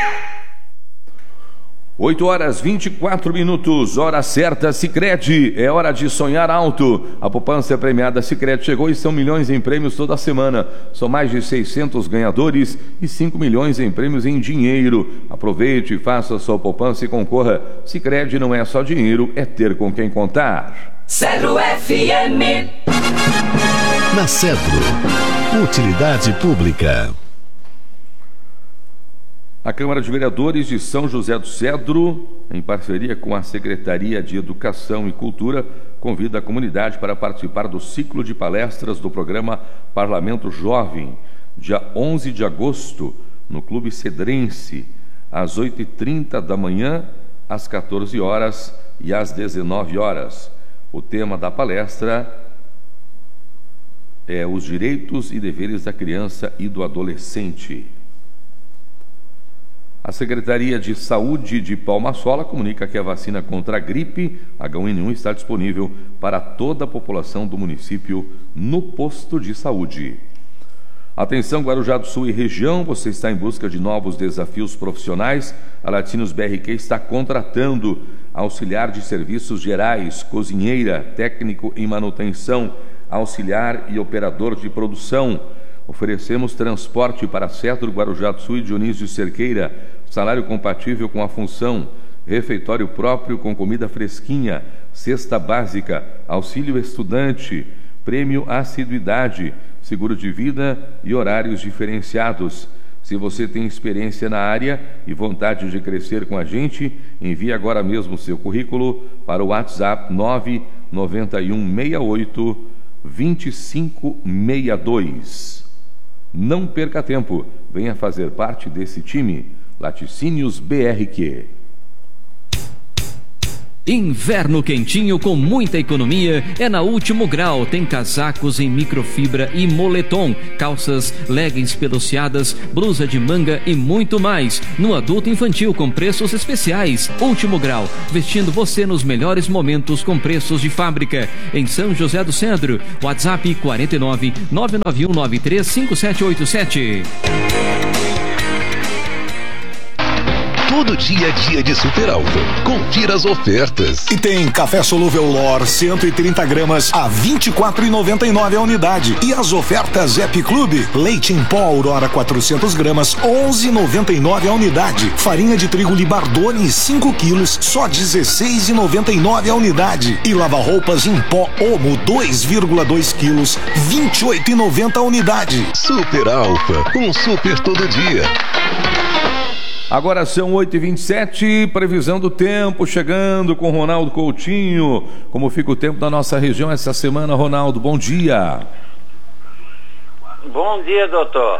8h24, hora certa, Sicredi, é hora de sonhar alto. A poupança premiada Sicredi chegou e são milhões em prêmios toda semana. São mais de 600 ganhadores e 5 milhões em prêmios em dinheiro. Aproveite, faça sua poupança e concorra. Sicredi não é só dinheiro, é ter com quem contar. Cedro FM. Na Cedro, utilidade pública. A Câmara de Vereadores de São José do Cedro, em parceria com a Secretaria de Educação e Cultura, convida a comunidade para participar do ciclo de palestras do programa Parlamento Jovem, dia 11 de agosto, no Clube Cedrense, às 8h30 da manhã, às 14 horas e às 19 horas. O tema da palestra é os direitos e deveres da criança e do adolescente. A Secretaria de Saúde de Palma-Sola comunica que a vacina contra a gripe H1N1 está disponível para toda a população do município no posto de saúde. Atenção, Guarujá do Sul e região, você está em busca de novos desafios profissionais? A Latinos BRQ está contratando auxiliar de serviços gerais, cozinheira, técnico em manutenção, auxiliar e operador de produção. Oferecemos transporte para Cedro, Guarujá do Sul e Dionísio Cerqueira, salário compatível com a função, refeitório próprio com comida fresquinha, cesta básica, auxílio estudante, prêmio assiduidade, seguro de vida e horários diferenciados. Se você tem experiência na área e vontade de crescer com a gente, envie agora mesmo seu currículo para o WhatsApp 99168 2562. Não perca tempo, venha fazer parte desse time. Laticínios BRQ. Inverno quentinho com muita economia é na Último Grau. Tem casacos em microfibra e moletom, calças, leggings peluciadas, blusa de manga e muito mais. No adulto e infantil com preços especiais. Último Grau, vestindo você nos melhores momentos com preços de fábrica. Em São José do Cedro, WhatsApp 49 991 93 5787. Todo dia é dia de Super Alfa. Confira as ofertas. E tem café solúvel Lor 130 gramas a R$ 24,99 a unidade. E as ofertas Ep Clube. Leite em pó Aurora 400 gramas, R$ 11,99 a unidade. Farinha de trigo Libardone 5 quilos, só R$ 16,99 a unidade. E lava-roupas em pó Omo 2,2 quilos, R$ 28,90 a unidade. Super Alfa, um super todo dia. Agora são 8h27, previsão do tempo chegando com Ronaldo Coutinho. Como fica o tempo da nossa região essa semana, Ronaldo? Bom dia. Bom dia, doutor.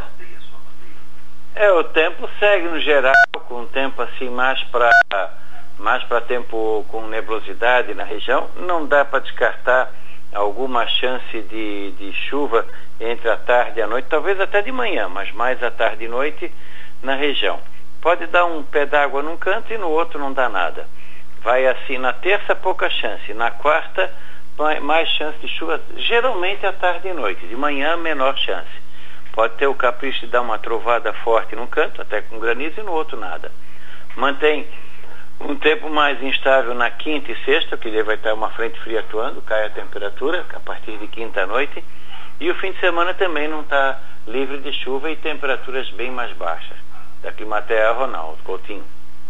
O tempo segue no geral, com tempo assim mais para tempo com nebulosidade na região. Não dá para descartar alguma chance de chuva entre a tarde e a noite, talvez até de manhã, mas mais à tarde e noite na região. Pode dar um pé d'água num canto e no outro não dá nada. Vai assim, na terça pouca chance, na quarta mais chance de chuva, geralmente à tarde e noite, de manhã menor chance. Pode ter o capricho de dar uma trovada forte num canto, até com granizo, e no outro nada. Mantém um tempo mais instável na quinta e sexta, que vai estar uma frente fria atuando, cai a temperatura a partir de quinta à noite, e o fim de semana também não está livre de chuva e temperaturas bem mais baixas. Da Climatea, Ronaldo Coutinho.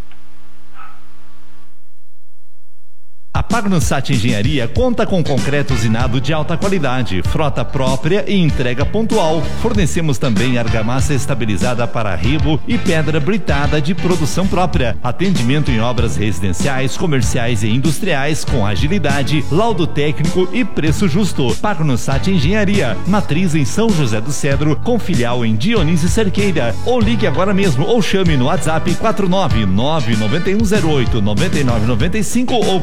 A Pagnussat Engenharia conta com concreto usinado de alta qualidade, frota própria e entrega pontual. Fornecemos também argamassa estabilizada para rebo e pedra britada de produção própria. Atendimento em obras residenciais, comerciais e industriais com agilidade, laudo técnico e preço justo. Pagnussat Engenharia, matriz em São José do Cedro, com filial em Dionísio Cerqueira. Ou ligue agora mesmo ou chame no WhatsApp 499-9108-9995 ou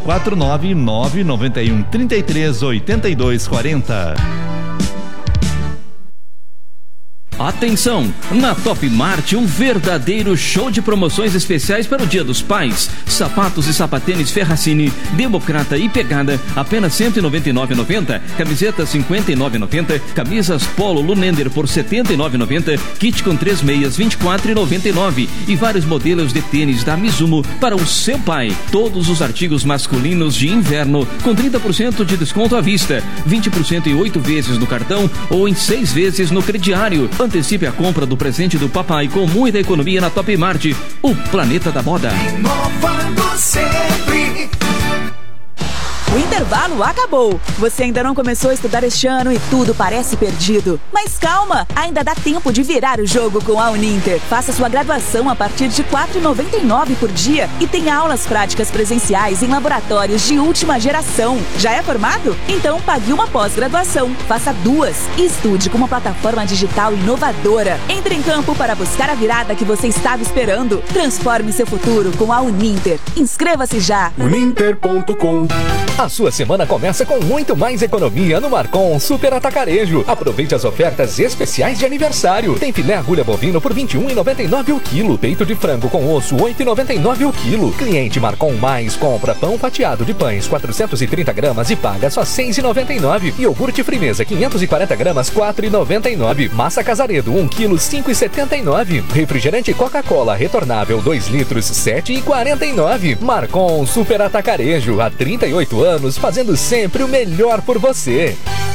49991338240. Atenção! Na Top Mart, um verdadeiro show de promoções especiais para o Dia dos Pais. Sapatos e sapatênis Ferracini, Democrata e Pegada, apenas R$ 199,90. Camisetas R$ 59,90. Camisas Polo Lunender por R$ 79,90. Kit com 3 meias R$ 24,99. E vários modelos de tênis da Mizuno para o seu pai. Todos os artigos masculinos de inverno com 30% de desconto à vista, 20% em 8 vezes no cartão ou em 6 vezes no crediário. Antecipe a compra do presente do papai com muita economia na Top Mart, o planeta da moda. Inovando sempre. O intervalo acabou. Você ainda não começou a estudar este ano e tudo parece perdido. Mas calma, ainda dá tempo de virar o jogo com a Uninter. Faça sua graduação a partir de R$ 4,99 por dia e tenha aulas práticas presenciais em laboratórios de última geração. Já é formado? Então pague uma pós-graduação. Faça 2 e estude com uma plataforma digital inovadora. Entre em campo para buscar a virada que você estava esperando. Transforme seu futuro com a Uninter. Inscreva-se já. Uninter.com. A sua semana começa com muito mais economia no Marcon Super Atacarejo. Aproveite as ofertas especiais de aniversário. Tem filé agulha bovino por R$ 21,99 o quilo. Peito de frango com osso R$ 8,99 o quilo. Cliente Marcon Mais compra pão fatiado de pães 430 gramas e paga só R$ 6,99. Iogurte Frimeza 540 gramas R$ 4,99. Massa Casaredo 1 quilo R$ 5,79. Refrigerante Coca-Cola retornável 2 litros R$ 7,49. Marcon Super Atacarejo há 38 anos fazendo sempre o melhor por você.